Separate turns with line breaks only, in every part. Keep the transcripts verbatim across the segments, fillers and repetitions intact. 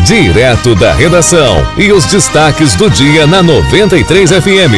Direto da redação e os destaques do dia na noventa e três F M.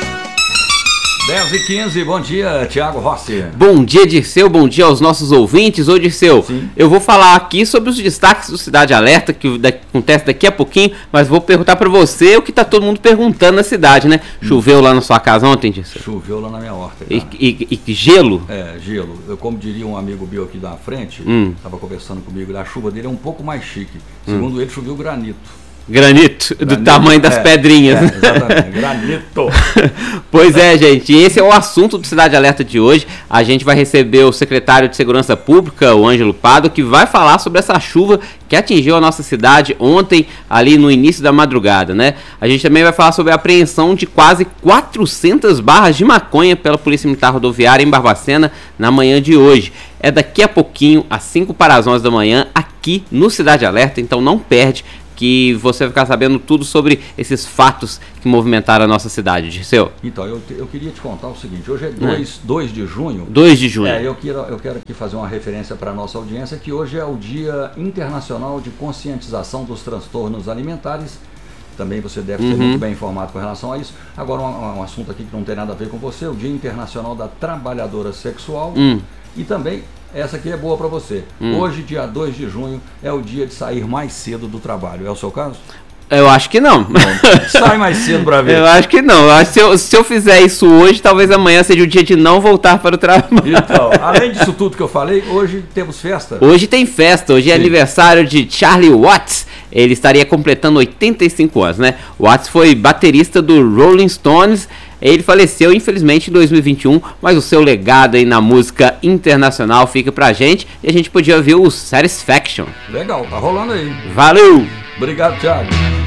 dez e quinze, bom dia, Tiago Rossi.
Bom dia, Dirceu, bom dia aos nossos ouvintes. Ô, Dirceu,
Sim.
eu vou falar aqui sobre os destaques do Cidade Alerta, que da- acontece daqui a pouquinho, mas vou perguntar pra você o que tá todo mundo perguntando na cidade, né?
Hum.
Choveu lá na sua casa ontem, Dirceu?
Choveu lá na minha horta.
E,
cara.
e- e gelo?
É, gelo. Eu, como diria um amigo meu aqui da frente,
Hum.
estava conversando comigo, a chuva dele é um pouco mais chique. Segundo ele, choveu granito.
Granito, do
Granito,
tamanho das
é,
pedrinhas.
É, exatamente, granito.
Pois é, gente, esse é o assunto do Cidade Alerta de hoje. A gente vai receber o secretário de Segurança Pública, o Ângelo Pado, que vai falar sobre essa chuva que atingiu a nossa cidade ontem, ali no início da madrugada, né? A gente também vai falar sobre a apreensão de quase quatrocentas barras de maconha pela Polícia Militar Rodoviária em Barbacena na manhã de hoje. É daqui a pouquinho, às cinco para as onze da manhã, aqui no Cidade Alerta, então não perde, que você vai ficar sabendo tudo sobre esses fatos que movimentaram a nossa cidade, Dirceu.
Então, eu, te- eu queria te contar o seguinte, hoje é dois de junho.
dois de junho.
É, eu quero, eu quero aqui fazer uma referência para a nossa audiência, que hoje é o Dia Internacional de Conscientização dos Transtornos Alimentares. Também você deve ser
Uhum.
muito bem informado com relação a isso. Agora, um, um assunto aqui que não tem nada a ver com você, o Dia Internacional da Trabalhadora Sexual.
Hum.
E também, essa aqui é boa para você.
Hum.
Hoje, dia dois de junho, é o dia de sair mais cedo do trabalho. É o seu caso?
Eu acho que não.
Sai mais cedo para ver.
Eu acho que não. Eu acho que se, eu, se eu fizer isso hoje, talvez amanhã seja o dia de não voltar para o trabalho.
Então, além disso tudo que eu falei, hoje temos festa.
Hoje tem festa, hoje é
Sim.
aniversário de Charlie Watts. Ele estaria completando oitenta e cinco anos, né? Watts foi baterista do Rolling Stones. Ele faleceu, infelizmente, em dois mil e vinte e um, mas o seu legado aí na música internacional fica pra gente. E a gente podia ver o Satisfaction.
Legal, tá rolando aí.
Valeu!
Obrigado, Thiago.